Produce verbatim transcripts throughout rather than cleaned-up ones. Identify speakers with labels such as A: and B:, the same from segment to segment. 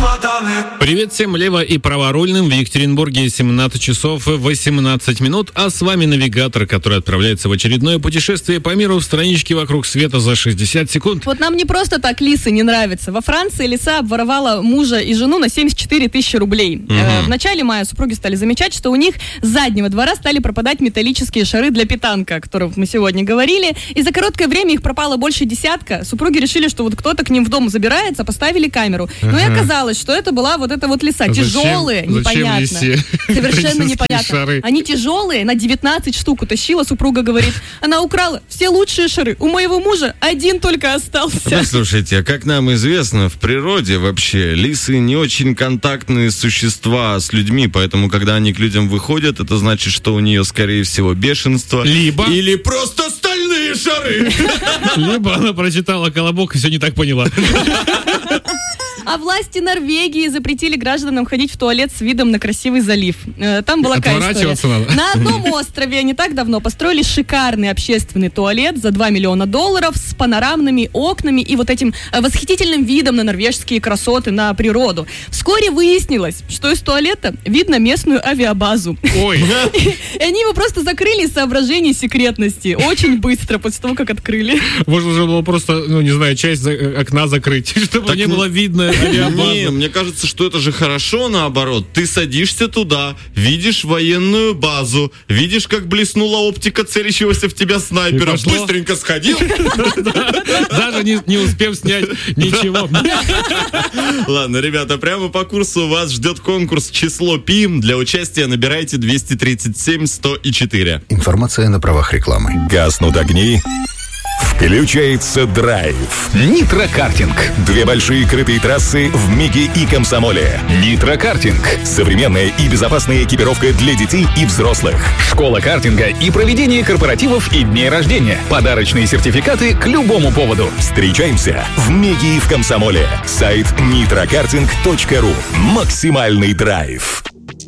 A: Привет всем лево- и праворульным. В Екатеринбурге семнадцать часов восемнадцать минут, а с вами навигатор, который отправляется в очередное путешествие по миру в страничке «Вокруг света» за шестьдесят секунд.
B: Вот нам не просто так лисы не нравятся. Во Франции лиса обворовала мужа и жену на семьдесят четыре тысячи рублей. Угу. Э, в начале мая супруги стали замечать, что у них с заднего двора стали пропадать металлические шары для питанка, о которых мы сегодня говорили. И за короткое время их пропало больше десятка. Супруги решили, что вот кто-то к ним в дом забирается, поставили камеру. Ага. Ну и оказалось, что это была вот эта вот лиса. А тяжелые, зачем? Непонятно.
A: Зачем
B: совершенно непонятно.
A: Шары?
B: Они тяжелые, на девятнадцать штук утащила, супруга говорит. Она украла все лучшие шары. У моего мужа один только остался.
C: Ну, слушайте, а как нам известно, в природе вообще лисы не очень контактные существа с людьми, поэтому, когда они к людям выходят, это значит, что у нее, скорее всего, бешенство.
A: Либо...
C: Или просто стальные шары.
A: Либо она прочитала «Колобок» и все не так поняла.
B: А власти Норвегии запретили гражданам ходить в туалет с видом на красивый залив. Там была какая история.
A: Надо.
B: На одном острове не так давно построили шикарный общественный туалет за два миллиона долларов с панорамными окнами и вот этим восхитительным видом на норвежские красоты, на природу. Вскоре выяснилось, что из туалета видно местную авиабазу.
A: Ой.
B: И они его просто закрыли из соображений секретности. Очень быстро, после того, как открыли.
A: Можно же было просто, ну не знаю, часть окна закрыть, чтобы не было видно.
C: Не, мне кажется, что это же хорошо наоборот. Ты садишься туда, видишь военную базу, видишь, как блеснула оптика целящегося в тебя снайпера. Быстренько сходил.
A: Даже не успев снять ничего.
C: Ладно, ребята, прямо по курсу вас ждет конкурс «Число Пи». Для участия набирайте двести тридцать семь сто четыре.
D: Информация на правах рекламы.
E: Гаснут огни. Включается драйв. Нитрокартинг. Две большие крытые трассы в Миге и Комсомоле. Нитрокартинг. Современная и безопасная экипировка для детей и взрослых. Школа картинга и проведение корпоративов и дней рождения. Подарочные сертификаты к любому поводу. Встречаемся в Миге и в Комсомоле. Сайт нитрокартинг точка ру. Максимальный драйв.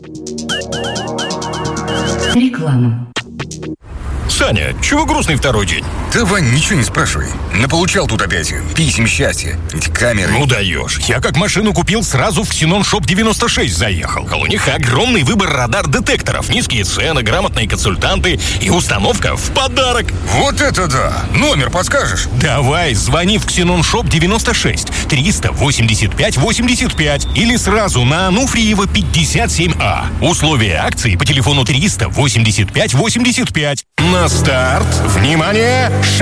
F: Реклама.
E: Саня, чего грустный второй день?
D: Да, Вань, ничего не спрашивай. Наполучал тут опять писем счастья. Эти камеры.
E: Ну даешь. Я как машину купил, сразу в Ксенон Шоп девяносто шесть заехал. А у них огромный выбор радар-детекторов, низкие цены, грамотные консультанты и установка в подарок.
D: Вот это да! Номер подскажешь?
E: Давай, звони в Ксенон Шоп девяносто шесть триста восемьдесят пять восемьдесят пять или сразу на Ануфриева пятьдесят семь А. Условия акции по телефону триста восемьдесят пять восемьдесят пять. На старт! Внимание!